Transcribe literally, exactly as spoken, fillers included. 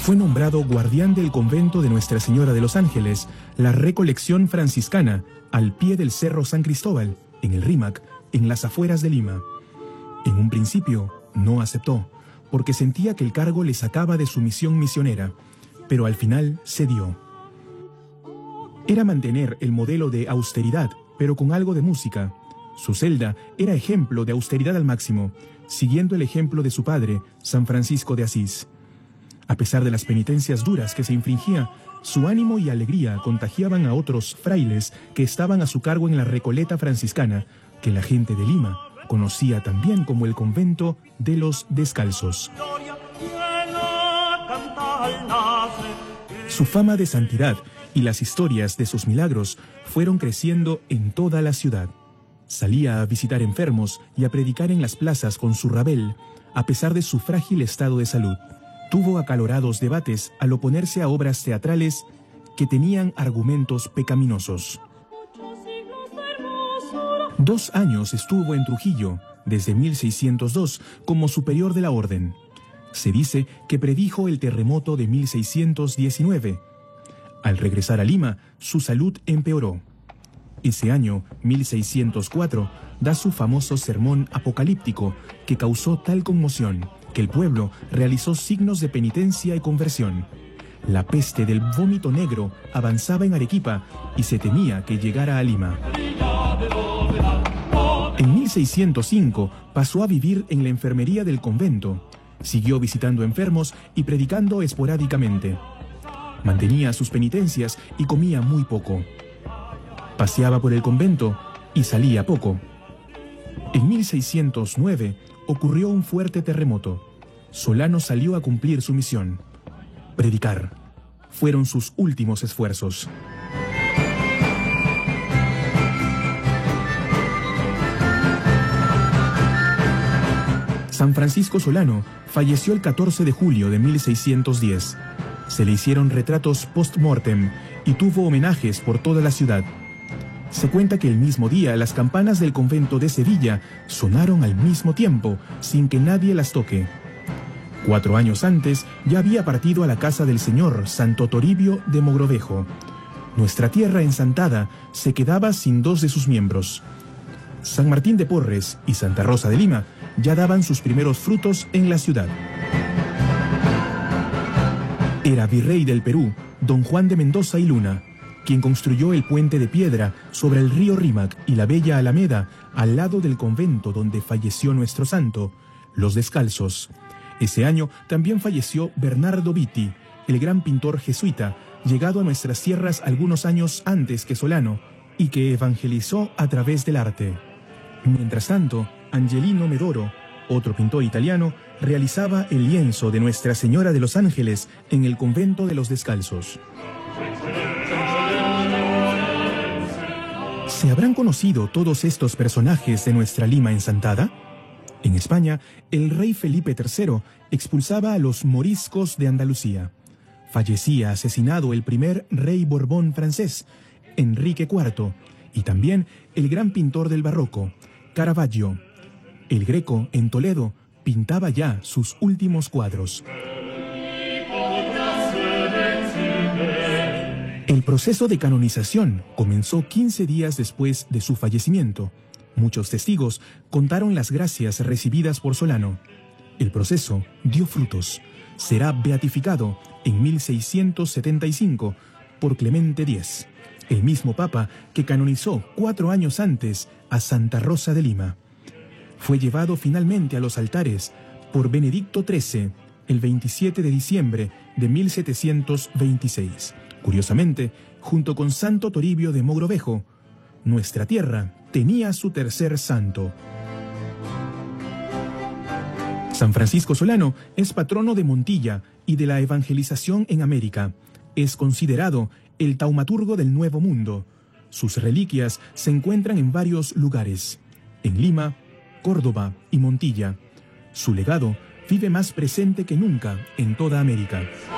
fue nombrado guardián del convento de Nuestra Señora de los Ángeles, la Recolección Franciscana, al pie del Cerro San Cristóbal, en el Rímac, en las afueras de Lima. En un principio no aceptó, porque sentía que el cargo le sacaba de su misión misionera, pero al final cedió. Era mantener el modelo de austeridad, pero con algo de música. Su celda era ejemplo de austeridad al máximo, siguiendo el ejemplo de su padre, San Francisco de Asís. A pesar de las penitencias duras que se infringía, su ánimo y alegría contagiaban a otros frailes que estaban a su cargo en la Recoleta franciscana, que la gente de Lima conocía también como el convento de los Descalzos. Su fama de santidad y las historias de sus milagros fueron creciendo en toda la ciudad. Salía a visitar enfermos y a predicar en las plazas con su rabel, a pesar de su frágil estado de salud. Tuvo acalorados debates al oponerse a obras teatrales que tenían argumentos pecaminosos. Dos años estuvo en Trujillo, desde mil seiscientos dos, como superior de la orden. Se dice que predijo el terremoto de mil seiscientos diecinueve. Al regresar a Lima, su salud empeoró. Ese año, mil seiscientos cuatro, da su famoso sermón apocalíptico que causó tal conmoción que el pueblo realizó signos de penitencia y conversión. La peste del vómito negro avanzaba en Arequipa y se temía que llegara a Lima. En mil seiscientos cinco pasó a vivir en la enfermería del convento. Siguió visitando enfermos y predicando esporádicamente. Mantenía sus penitencias y comía muy poco. Paseaba por el convento y salía poco. En mil seiscientos nueve ocurrió un fuerte terremoto. Solano salió a cumplir su misión: predicar. Fueron sus últimos esfuerzos. San Francisco Solano falleció el catorce de julio de mil seiscientos diez. Se le hicieron retratos post-mortem y tuvo homenajes por toda la ciudad. Se cuenta que el mismo día las campanas del convento de Sevilla sonaron al mismo tiempo, sin que nadie las toque. Cuatro años antes ya había partido a la casa del señor Santo Toribio de Mogrovejo. Nuestra tierra ensantada se quedaba sin dos de sus miembros. San Martín de Porres y Santa Rosa de Lima ya daban sus primeros frutos en la ciudad. Era virrey del Perú, don Juan de Mendoza y Luna, quien construyó el puente de piedra sobre el río Rímac y la bella Alameda, al lado del convento donde falleció nuestro santo, los Descalzos. Ese año también falleció Bernardo Vitti, el gran pintor jesuita, llegado a nuestras tierras algunos años antes que Solano, y que evangelizó a través del arte. Mientras tanto, Angelino Medoro, otro pintor italiano, realizaba el lienzo de Nuestra Señora de los Ángeles en el convento de los Descalzos. ¿Se habrán conocido todos estos personajes de nuestra Lima ensantada? En España, el rey Felipe tercero expulsaba a los moriscos de Andalucía. Fallecía asesinado el primer rey Borbón francés, Enrique cuarto, y también el gran pintor del barroco, Caravaggio. El Greco, en Toledo, pintaba ya sus últimos cuadros. El proceso de canonización comenzó quince días después de su fallecimiento. Muchos testigos contaron las gracias recibidas por Solano. El proceso dio frutos. Será beatificado en mil seiscientos setenta y cinco por Clemente X, el mismo papa que canonizó cuatro años antes a Santa Rosa de Lima. Fue llevado finalmente a los altares por Benedicto trece el veintisiete de diciembre de mil setecientos veintiséis. Curiosamente, junto con Santo Toribio de Mogrovejo, nuestra tierra tenía su tercer santo. San Francisco Solano es patrono de Montilla y de la evangelización en América. Es considerado el taumaturgo del Nuevo Mundo. Sus reliquias se encuentran en varios lugares: en Lima, Córdoba y Montilla. Su legado vive más presente que nunca en toda América.